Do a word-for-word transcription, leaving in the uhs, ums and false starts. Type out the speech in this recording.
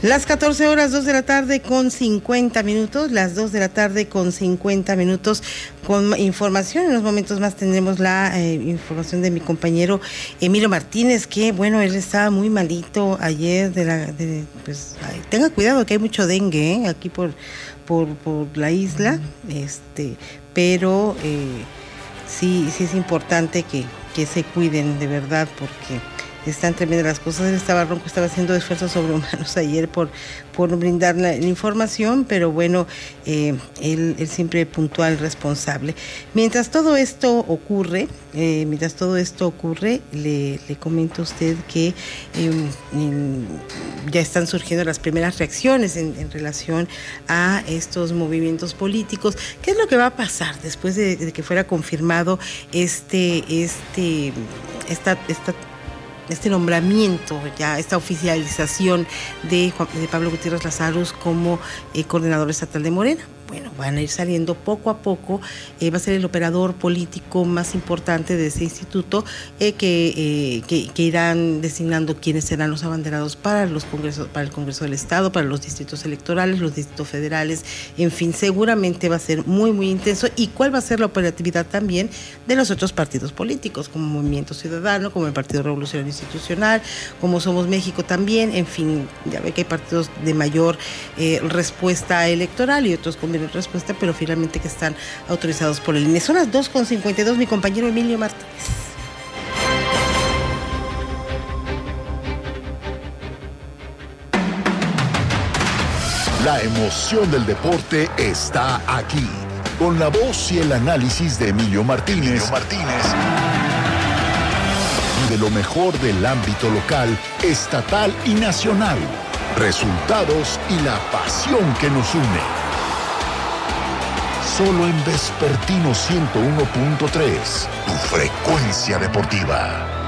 Las catorce horas, dos de la tarde con cincuenta minutos, las dos de la tarde con cincuenta minutos, con información. En unos momentos más tendremos la eh, información de mi compañero Emilio Martínez, que bueno, él estaba muy malito ayer, de la, de, pues ay, tenga cuidado que hay mucho dengue ¿eh? aquí por, por, por la isla, este, pero eh, sí, sí es importante que, que se cuiden de verdad, porque están tremendas las cosas. Él estaba ronco, estaba haciendo esfuerzos sobrehumanos ayer por, por brindar la, la información, pero bueno, eh, él, él siempre puntual, responsable. Mientras todo esto ocurre, eh, mientras todo esto ocurre, le, le comento a usted que eh, en, ya están surgiendo las primeras reacciones en, en relación a estos movimientos políticos. ¿Qué es lo que va a pasar después de, de que fuera confirmado este, este, esta, esta este nombramiento, ya esta oficialización de, Juan, de Pablo Gutiérrez Lazarus como eh, coordinador estatal de Morena? Bueno, van a ir saliendo poco a poco, eh, va a ser el operador político más importante de ese instituto, eh, que, eh, que, que irán designando quiénes serán los abanderados para los congresos, para el Congreso del Estado, para los distritos electorales, los distritos federales, en fin, seguramente va a ser muy, muy intenso. ¿Y cuál va a ser la operatividad también de los otros partidos políticos, como Movimiento Ciudadano, como el Partido Revolucionario Institucional, como Somos México también? En fin, ya ve que hay partidos de mayor eh, respuesta electoral y otros con menos respuesta, pero finalmente que están autorizados por el I N E. Son las dos con cincuenta y dos, mi compañero Emilio Martínez. La emoción del deporte está aquí, con la voz y el análisis de Emilio Martínez, Emilio Martínez. Y de lo mejor del ámbito local, estatal y nacional. Resultados y la pasión que nos une. Solo en Vespertino ciento uno punto tres, tu frecuencia deportiva.